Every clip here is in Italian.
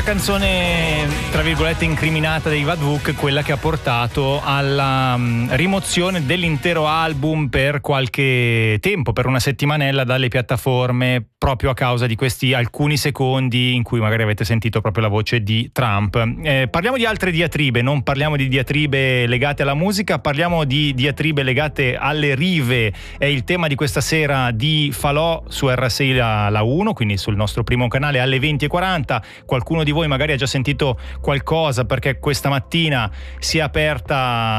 canzone tra virgolette incriminata dei Vadvuk, quella che ha portato alla rimozione dell'intero album per qualche tempo, per una settimanella dalle piattaforme, proprio a causa di questi alcuni secondi in cui magari avete sentito proprio la voce di Trump. Parliamo di altre diatribe, non parliamo di diatribe legate alla musica, parliamo di diatribe legate alle rive. È il tema di questa sera di Falò su RSI la 1, quindi sul nostro primo canale alle 20:40. Qualcuno di voi magari ha già sentito qualcosa, perché questa mattina si è aperto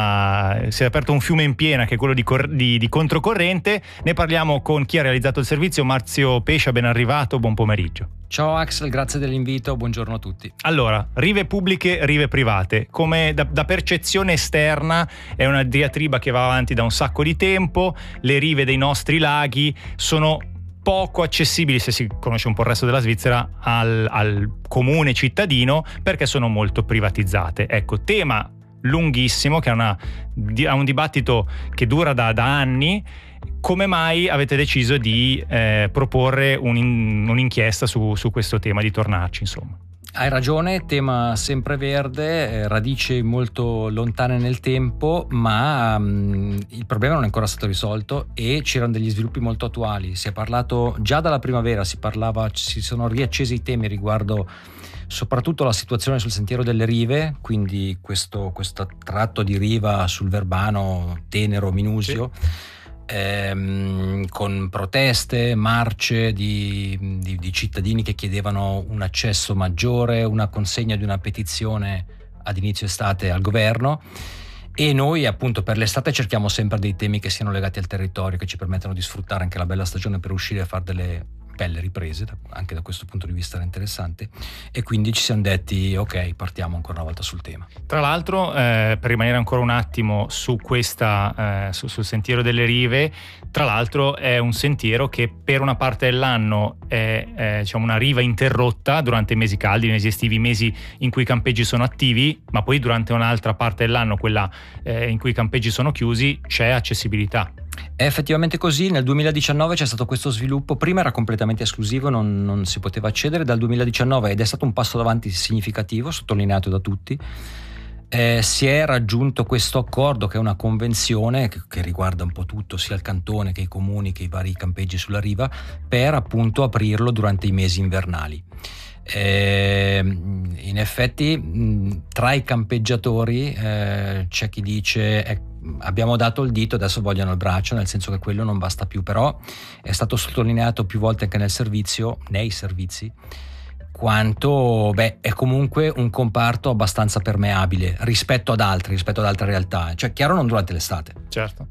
un fiume in piena, che è quello di controcorrente. Ne parliamo con chi ha realizzato il servizio, Marzio Pescia. Ben arrivato, buon pomeriggio. Ciao Axel, grazie dell'invito, buongiorno a tutti. Allora, rive pubbliche, rive private, come da percezione esterna è una diatriba che va avanti da un sacco di tempo. Le rive dei nostri laghi sono poco accessibili, se si conosce un po' il resto della Svizzera, al comune cittadino, perché sono molto privatizzate. Ecco, tema lunghissimo che ha un dibattito che dura da anni. Come mai avete deciso di proporre un'inchiesta su questo tema, di tornarci, insomma? Hai ragione, tema sempreverde, radici molto lontane nel tempo, ma il problema non è ancora stato risolto e c'erano degli sviluppi molto attuali. Si è parlato già dalla primavera, si sono riaccesi i temi riguardo soprattutto la situazione sul sentiero delle rive, quindi questo tratto di riva sul Verbano tenero, minusio. Sì. Con proteste, marce di cittadini che chiedevano un accesso maggiore, una consegna di una petizione ad inizio estate al governo, e noi appunto per l'estate cerchiamo sempre dei temi che siano legati al territorio, che ci permettano di sfruttare anche la bella stagione per uscire a fare delle belle riprese. Anche da questo punto di vista era interessante, e quindi ci siamo detti ok, partiamo ancora una volta sul tema. Tra l'altro, per rimanere ancora un attimo su sul sentiero delle rive, tra l'altro è un sentiero che per una parte dell'anno è diciamo una riva interrotta durante i mesi caldi, i mesi estivi, i mesi in cui i campeggi sono attivi, ma poi durante un'altra parte dell'anno, quella in cui i campeggi sono chiusi, c'è accessibilità. È effettivamente così. Nel 2019 c'è stato questo sviluppo, prima era completamente esclusivo, non si poteva accedere dal 2019, ed è stato un passo avanti significativo, sottolineato da tutti. Si è raggiunto questo accordo, che è una convenzione che riguarda un po' tutto, sia il cantone che i comuni che i vari campeggi sulla riva, per appunto aprirlo durante i mesi invernali. In effetti tra i campeggiatori c'è chi dice abbiamo dato il dito, adesso vogliono il braccio, nel senso che quello non basta più. Però è stato sottolineato più volte anche nei servizi, quanto è comunque un comparto abbastanza permeabile rispetto ad altre realtà, cioè chiaro non durante l'estate. Certo.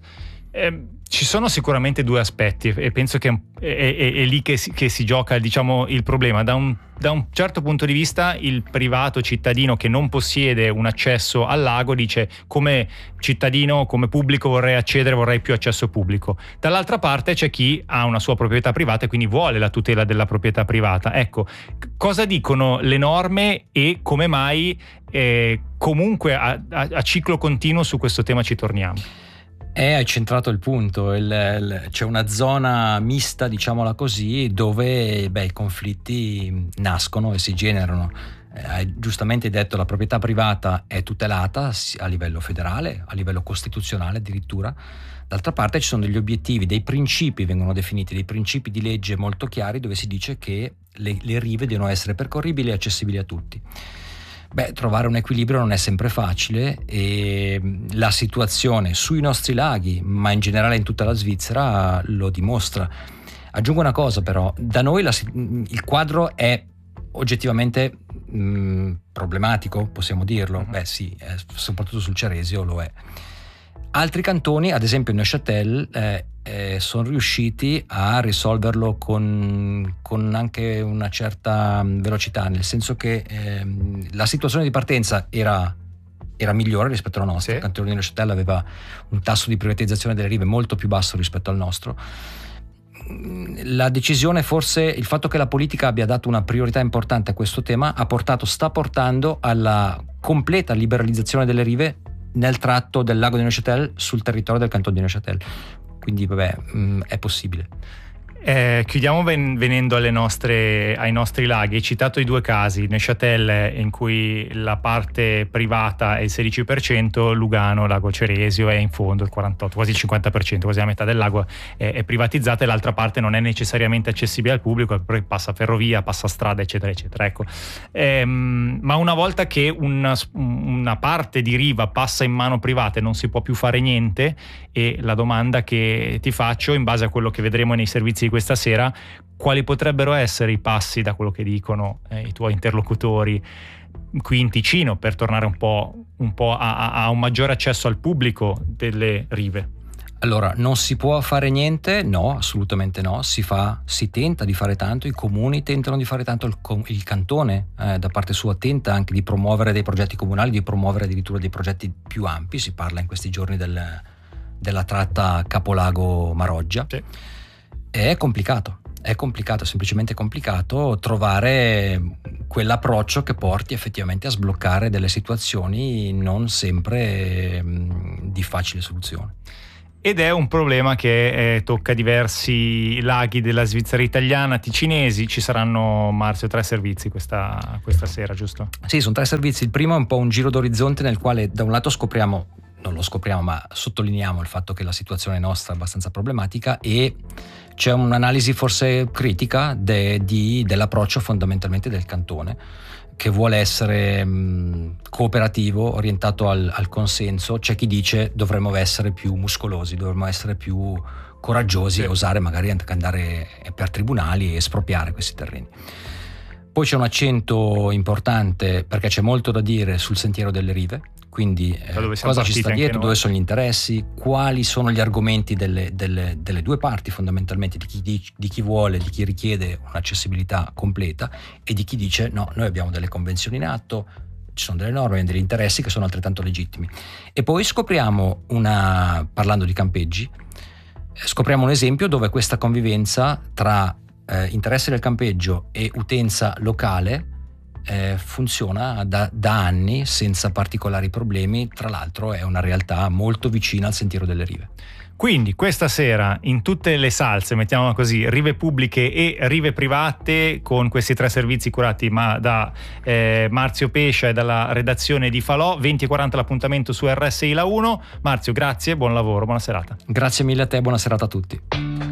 Ci sono sicuramente due aspetti, e penso che è lì che si gioca, diciamo, il problema. Da un certo punto di vista, il privato cittadino che non possiede un accesso al lago dice: come cittadino, come pubblico vorrei più accesso pubblico. Dall'altra parte c'è chi ha una sua proprietà privata e quindi vuole la tutela della proprietà privata. Ecco, cosa dicono le norme e come mai comunque a ciclo continuo su questo tema ci torniamo? Hai centrato il punto. C'è una zona mista, diciamola così, dove i conflitti nascono e si generano. Hai giustamente detto, la proprietà privata è tutelata a livello federale, a livello costituzionale addirittura. D'altra parte ci sono degli obiettivi, dei principi vengono definiti, dei principi di legge molto chiari, dove si dice che le rive devono essere percorribili e accessibili a tutti. Trovare un equilibrio non è sempre facile, e la situazione sui nostri laghi, ma in generale in tutta la Svizzera, lo dimostra. Aggiungo una cosa però: da noi il quadro è oggettivamente problematico, possiamo dirlo. Sì, soprattutto sul Ceresio lo è. Altri cantoni, ad esempio Neuchâtel, sono riusciti a risolverlo con anche una certa velocità, nel senso che la situazione di partenza era migliore rispetto alla nostra. Sì. Il cantone di Neuchâtel aveva un tasso di privatizzazione delle rive molto più basso rispetto al nostro. La decisione, forse il fatto che la politica abbia dato una priorità importante a questo tema, sta portando alla completa liberalizzazione delle rive nel tratto del lago di Neuchâtel sul territorio del canton di Neuchâtel. Quindi è possibile. Chiudiamo venendo ai nostri laghi. Hai citato i due casi, Neuchâtel in cui la parte privata è il 16%, Lugano, Lago Ceresio è in fondo il 48%, quasi il 50%, quasi la metà del lago è privatizzata e l'altra parte non è necessariamente accessibile al pubblico, passa ferrovia, passa strada, eccetera, eccetera. Ecco. Ma una volta che una parte di riva passa in mano privata non si può più fare niente, e la domanda che ti faccio, in base a quello che vedremo nei servizi di questa sera, quali potrebbero essere i passi, da quello che dicono i tuoi interlocutori qui in Ticino, per tornare un po' a un maggiore accesso al pubblico delle rive? Allora, non si può fare niente? No, assolutamente no. Si tenta di fare tanto, i comuni tentano di fare tanto, il cantone da parte sua tenta anche di promuovere dei progetti comunali, di promuovere addirittura dei progetti più ampi. Si parla in questi giorni della tratta Capolago-Maroggia. Sì. È complicato, semplicemente complicato trovare quell'approccio che porti effettivamente a sbloccare delle situazioni non sempre di facile soluzione. Ed è un problema che tocca diversi laghi della Svizzera italiana, ticinesi. Ci saranno, Marzio, 3 servizi questa sera, giusto? Sì, sono 3 servizi. Il primo è un po' un giro d'orizzonte nel quale da un lato ma sottolineiamo il fatto che la situazione nostra è abbastanza problematica, e c'è un'analisi forse critica dell'approccio fondamentalmente del cantone, che vuole essere cooperativo, orientato al consenso. C'è chi dice dovremmo essere più muscolosi, dovremmo essere più coraggiosi, sì, e osare magari andare per tribunali e espropriare questi terreni. Poi c'è un accento importante, perché c'è molto da dire sul sentiero delle rive, quindi cosa ci sta dietro, dove sono gli interessi, quali sono gli argomenti delle due parti fondamentalmente, di chi vuole, di chi richiede un'accessibilità completa e di chi dice no, noi abbiamo delle convenzioni in atto, ci sono delle norme e degli interessi che sono altrettanto legittimi. E poi scopriamo parlando di campeggi, scopriamo un esempio dove questa convivenza tra interesse del campeggio e utenza locale funziona da anni senza particolari problemi. Tra l'altro è una realtà molto vicina al sentiero delle rive. Quindi questa sera in tutte le salse, mettiamola così, rive pubbliche e rive private, con questi 3 servizi curati da Marzio Pescia e dalla redazione di Falò. 20:40 l'appuntamento su RSI La 1. Marzio, grazie, buon lavoro, buona serata. Grazie mille a te, buona serata a tutti.